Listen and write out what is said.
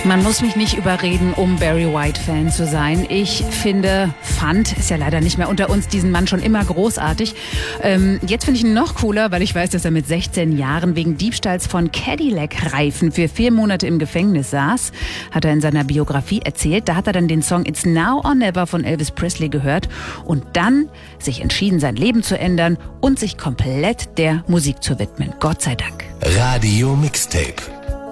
Man muss mich nicht überreden, um Barry White-Fan zu sein. Ich fand, ist ja leider nicht mehr unter uns, diesen Mann schon immer großartig. Jetzt finde ich ihn noch cooler, weil ich weiß, dass er mit 16 Jahren wegen Diebstahls von Cadillac-Reifen für 4 Monate im Gefängnis saß. Hat er in seiner Biografie erzählt. Da hat er dann den Song It's Now or Never von Elvis Presley gehört und dann sich entschieden, sein Leben zu ändern und sich komplett der Musik zu widmen. Gott sei Dank. Radio Mixtape.